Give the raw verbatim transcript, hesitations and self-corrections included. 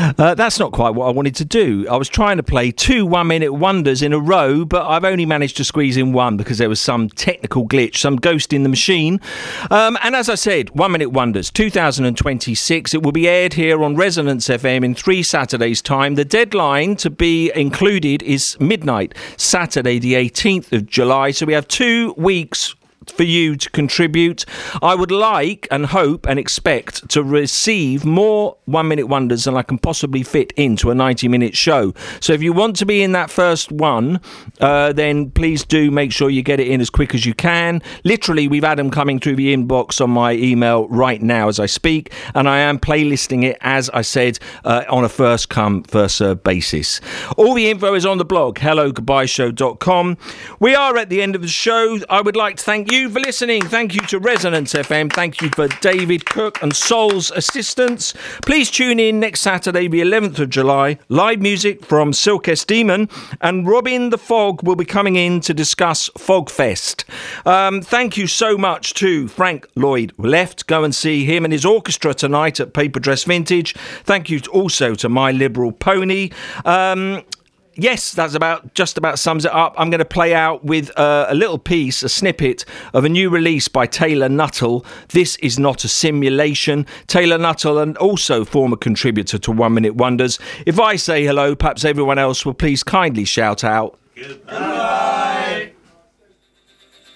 Uh, that's not quite what I wanted to do. I was trying to play two one-minute wonders in a row, but I've only managed to squeeze in one because there was some technical glitch, some ghost in the machine. Um, and as I said, one-minute wonders, two thousand twenty-six. It will be aired here on Resonance F M in three Saturdays' time. The deadline to be included is midnight, Saturday the eighteenth of July. So we have two weeks for you to contribute. I would like and hope and expect to receive more one minute wonders than I can possibly fit into a ninety minute show. So if you want to be in that first one, uh, then please do make sure you get it in as quick as you can. Literally, we've had them coming through the inbox on my email right now as I speak, and I am playlisting it, as I said, uh, on a first come, first served basis. All the info is on the blog, hello goodbye show dot com. We are at the end of the show. I would like to thank you for listening. Thank you to Resonance F M. Thank you for David Cook and Sol's assistance. Please tune in next Saturday, the eleventh of July. Live music from Silkest Demon, and Robin the Fog will be coming in to discuss Fogfest. Um, thank you so much to Frank Lloyd Left. Go and see him and his orchestra tonight at Paper Dress Vintage. Thank you also to My Liberal Pony. Um, Yes, that's about just about sums it up. I'm going to play out with uh, a little piece, a snippet of a new release by Taylor Nuttall. This is not a simulation. Taylor Nuttall, and also former contributor to One Minute Wonders. If I say hello, perhaps everyone else will please kindly shout out. Goodbye.